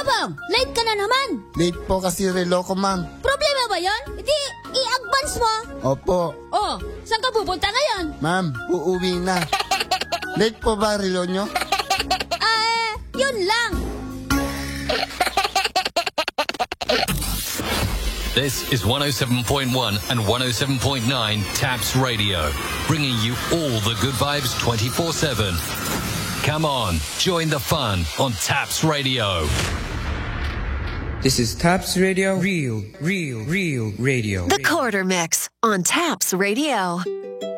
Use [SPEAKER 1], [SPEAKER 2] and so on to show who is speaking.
[SPEAKER 1] Yabang, late ka na naman.
[SPEAKER 2] Late po kasi relo ko, ma'am.
[SPEAKER 1] Problema ba yon? Hindi, i-advance mo.
[SPEAKER 2] Opo.
[SPEAKER 1] Oh, saan ka pupunta ngayon?
[SPEAKER 2] Ma'am, uuwi na. Late po ba relo nyo?
[SPEAKER 1] Yun lang.
[SPEAKER 3] This is 107.1 and 107.9 Taps Radio, bringing you all the good vibes 24/7. Come on, join the fun on Taps Radio.
[SPEAKER 4] This is Taps Radio, real radio.
[SPEAKER 5] The Quarter Mix on Taps Radio.